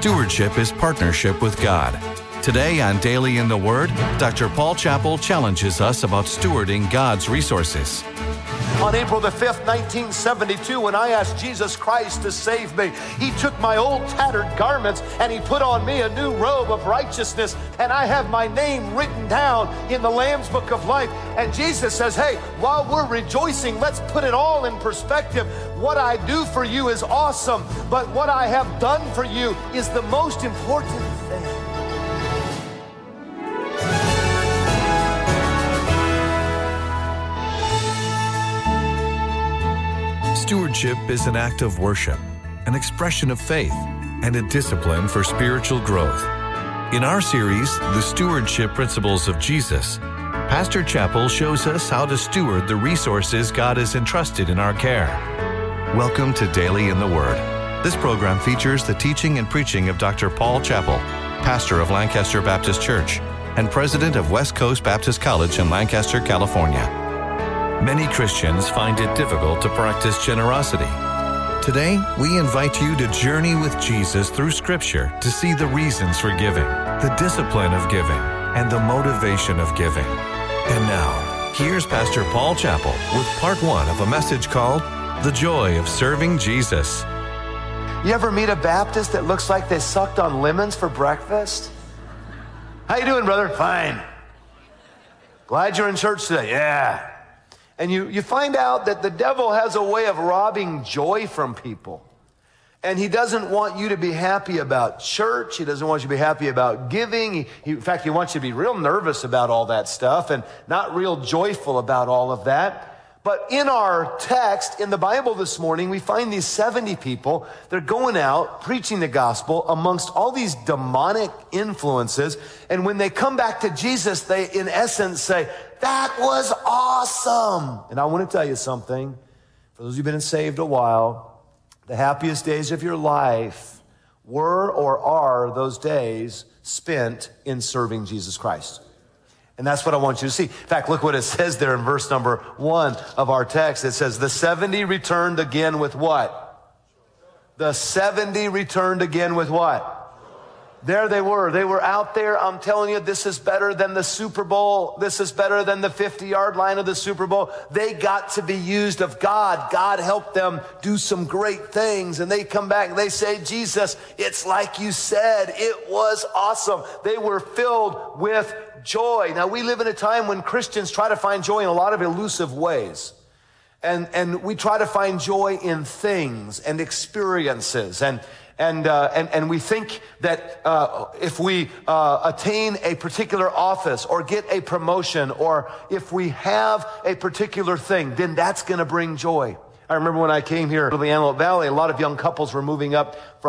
Stewardship is partnership with God. Today on Daily in the Word, Dr. Paul Chappell challenges us about stewarding God's resources. On April the 5th, 1972, when I asked Jesus Christ to save me, He took my old tattered garments and He put on me a new robe of righteousness, and I have my name written down in the Lamb's Book of Life. And Jesus says, hey, while we're rejoicing, let's put it all in perspective. What I do for you is awesome, but what I have done for you is the most important thing. Stewardship is an act of worship, an expression of faith, and a discipline for spiritual growth. In our series, The Stewardship Principles of Jesus, Pastor Chappell shows us how to steward the resources God has entrusted in our care. Welcome to Daily in the Word. This program features the teaching and preaching of Dr. Paul Chappell, pastor of Lancaster Baptist Church and president of West Coast Baptist College in Lancaster, California. Many Christians find it difficult to practice generosity. Today, we invite you to journey with Jesus through Scripture to see the reasons for giving, the discipline of giving, and the motivation of giving. And now, here's Pastor Paul Chappell with part one of a message called The Joy of Serving Jesus. You ever meet a Baptist that looks like they sucked on lemons for breakfast? How you doing, brother? Fine. Glad you're in church today. Yeah. And you find out that the devil has a way of robbing joy from people. And he doesn't want you to be happy about church. He doesn't want you to be happy about giving. In fact, he wants you to be real nervous about all that stuff and not real joyful about all of that. But in our text, in the Bible this morning, we find these 70 people. They're going out preaching the gospel amongst all these demonic influences. And when they come back to Jesus, they, in essence, say, that was awesome. And I want to tell you something. For those who've been saved a while, the happiest days of your life were or are those days spent in serving Jesus Christ. And that's what I want you to see. In fact, look what it says there in verse number 1 of our text. It says, the 70 returned again with what? The 70 returned again with what? There they were. They were out there. I'm telling you, this is better than the Super Bowl. This is better than the 50-yard line of the Super Bowl. They got to be used of God. God helped them do some great things. And they come back and they say, Jesus, it's like you said. It was awesome. They were filled with joy. Now, we live in a time when Christians try to find joy in a lot of elusive ways. And we try to find joy in things and experiences. And we think that if we attain a particular office or get a promotion or if we have a particular thing, then that's going to bring joy. I remember when I came here to the Antelope Valley, a lot of young couples were moving up from